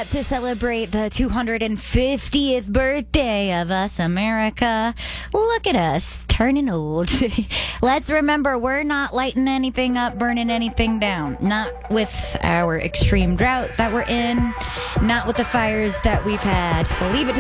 out to celebrate the 250th birthday of us, America. Look at us, turning old. Let's remember, we're not lighting anything up, burning anything down. Not with our extreme drought that we're in, not with the fires that we've had. Leave it to